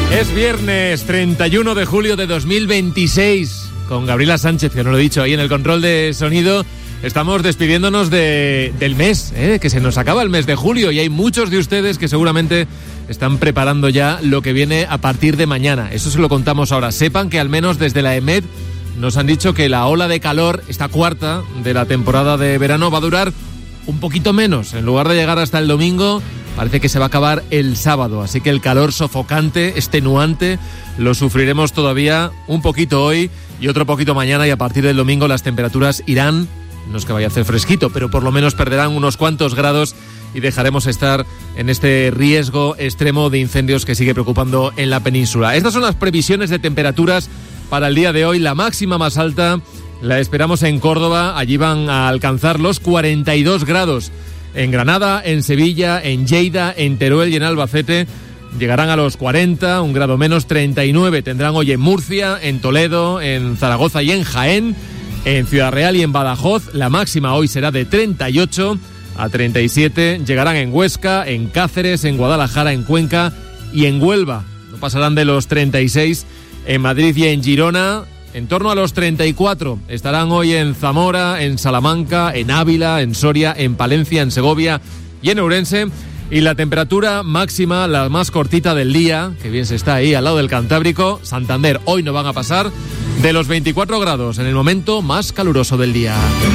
Es viernes 31 de julio de 2026, con Gabriela Sánchez, que no lo he dicho, ahí en el control de sonido. Estamos despidiéndonos del mes, que se nos acaba el mes de julio, y hay muchos de ustedes que seguramente están preparando ya lo que viene a partir de mañana. Eso se lo contamos ahora. Sepan que al menos desde la EMET nos han dicho que la ola de calor, esta cuarta de la temporada de verano, va a durar un poquito menos. En lugar de llegar hasta el domingo, parece que se va a acabar el sábado, así que el calor sofocante, extenuante, lo sufriremos todavía un poquito hoy y otro poquito mañana, y a partir del domingo las temperaturas irán, no es que vaya a hacer fresquito, pero por lo menos perderán unos cuantos grados y dejaremos estar en este riesgo extremo de incendios que sigue preocupando en la península. Estas son las previsiones de temperaturas para el día de hoy. La máxima más alta la esperamos en Córdoba, allí van a alcanzar los 42 grados. En Granada, en Sevilla, en Lleida, en Teruel y en Albacete llegarán a los 40, un grado menos, 39 tendrán hoy en Murcia, en Toledo, en Zaragoza y en Jaén. En Ciudad Real y en Badajoz la máxima hoy será de 38 a 37, llegarán en Huesca, en Cáceres, en Guadalajara, en Cuenca y en Huelva. No pasarán de los 36 en Madrid y en Girona. En torno a los 34 estarán hoy en Zamora, en Salamanca, en Ávila, en Soria, en Palencia, en Segovia y en Ourense. Y la temperatura máxima, la más cortita del día, que bien se está ahí al lado del Cantábrico, Santander, hoy no van a pasar de los 24 grados en el momento más caluroso del día.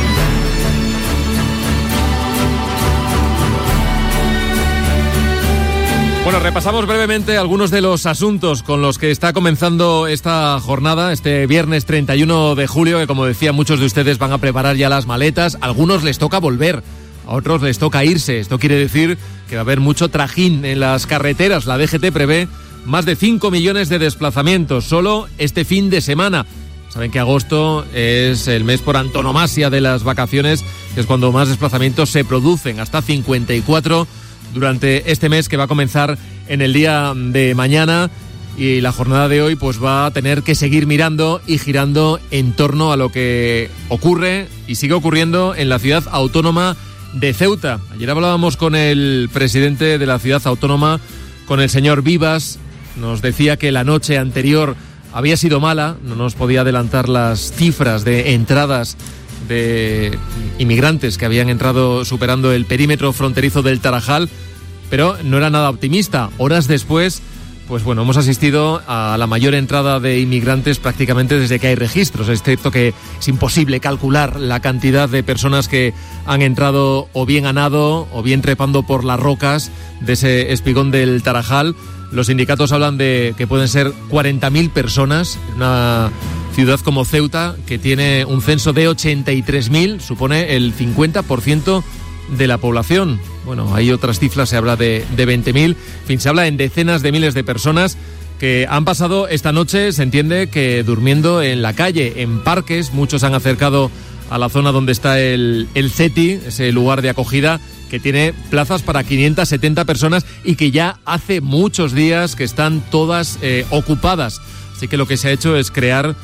Bueno, repasamos brevemente algunos de los asuntos con los que está comenzando esta jornada, este viernes 31 de julio, que como decía, muchos de ustedes van a preparar ya las maletas. A algunos les toca volver, a otros les toca irse. Esto quiere decir que va a haber mucho trajín en las carreteras. La DGT prevé más de 5 millones de desplazamientos solo este fin de semana. Saben que agosto es el mes por antonomasia de las vacaciones, que es cuando más desplazamientos se producen, hasta 54 durante este mes, que va a comenzar en el día de mañana. Y la jornada de hoy pues va a tener que seguir mirando y girando en torno a lo que ocurre y sigue ocurriendo en la ciudad autónoma de Ceuta. Ayer hablábamos con el presidente de la ciudad autónoma, con el señor Vivas. Nos decía que la noche anterior había sido mala, no nos podía adelantar las cifras de entradas de inmigrantes que habían entrado superando el perímetro fronterizo del Tarajal, pero no era nada optimista. Horas después, pues bueno, hemos asistido a la mayor entrada de inmigrantes prácticamente desde que hay registros, excepto que es imposible calcular la cantidad de personas que han entrado o bien a nado o bien trepando por las rocas de ese espigón del Tarajal. Los sindicatos hablan de que pueden ser 40.000 personas en una ciudad como Ceuta, que tiene un censo de 83.000, supone el 50% de la población. Bueno, hay otras cifras, se habla de 20.000, en fin, se habla en decenas de miles de personas que han pasado esta noche, se entiende que durmiendo en la calle, en parques. Muchos han acercado a la zona donde está el CETI, ese lugar de acogida, que tiene plazas para 570 personas y que ya hace muchos días que están todas ocupadas. Así que lo que se ha hecho es crear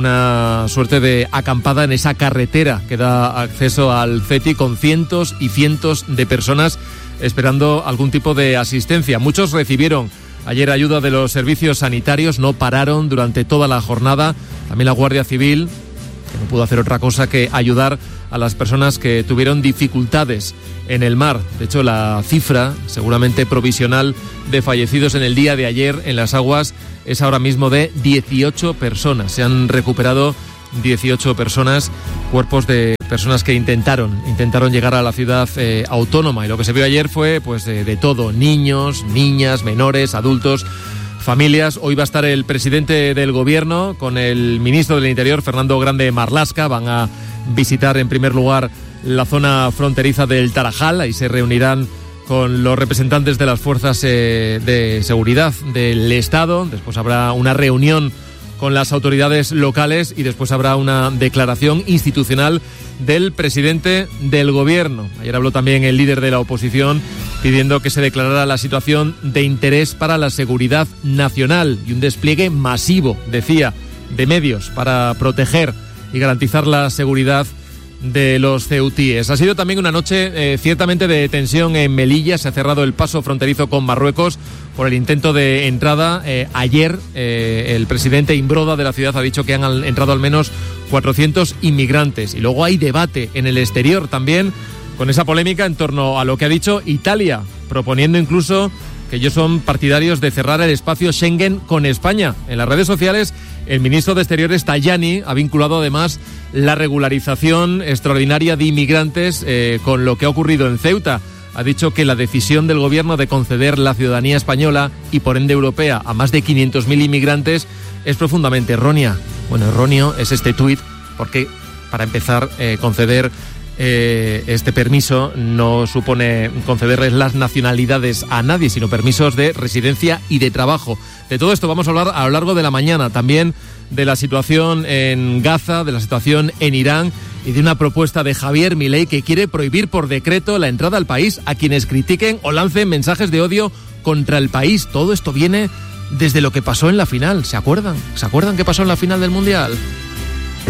una suerte de acampada en esa carretera que da acceso al CETI, con cientos y cientos de personas esperando algún tipo de asistencia. Muchos recibieron ayer ayuda de los servicios sanitarios, no pararon durante toda la jornada. También la Guardia Civil, que no pudo hacer otra cosa que ayudar a las personas que tuvieron dificultades en el mar. De hecho, la cifra, seguramente provisional, de fallecidos en el día de ayer en las aguas es ahora mismo de 18 personas. Se han recuperado 18 personas, cuerpos de personas que intentaron llegar a la ciudad autónoma. Y lo que se vio ayer fue pues de todo: niños, niñas, menores, adultos, familias. Hoy va a estar el presidente del gobierno con el ministro del Interior, Fernando Grande Marlaska. Van a visitar en primer lugar la zona fronteriza del Tarajal. Ahí se reunirán con los representantes de las fuerzas de seguridad del Estado. Después habrá una reunión con las autoridades locales y después habrá una declaración institucional del presidente del gobierno. Ayer habló también el líder de la oposición pidiendo que se declarara la situación de interés para la seguridad nacional y un despliegue masivo, decía, de medios para proteger y garantizar la seguridad de los ceutíes. Ha sido también una noche ciertamente de tensión en Melilla. Se ha cerrado el paso fronterizo con Marruecos por el intento de entrada. Ayer el presidente Imbroda de la ciudad ha dicho que han entrado al menos 400 inmigrantes. Y luego hay debate en el exterior también, con esa polémica en torno a lo que ha dicho Italia, proponiendo incluso que ellos son partidarios de cerrar el espacio Schengen con España. En las redes sociales, el ministro de Exteriores, Tajani, ha vinculado además la regularización extraordinaria de inmigrantes con lo que ha ocurrido en Ceuta. Ha dicho que la decisión del gobierno de conceder la ciudadanía española y por ende europea a más de 500.000 inmigrantes es profundamente errónea. Bueno, erróneo es este tuit porque, para empezar, conceder este permiso no supone concederles las nacionalidades a nadie, sino permisos de residencia y de trabajo. De todo esto vamos a hablar a lo largo de la mañana, también de la situación en Gaza, de la situación en Irán y de una propuesta de Javier Milei que quiere prohibir por decreto la entrada al país a quienes critiquen o lancen mensajes de odio contra el país. Todo esto viene desde lo que pasó en la final. ¿Se acuerdan? ¿Se acuerdan qué pasó en la final del Mundial?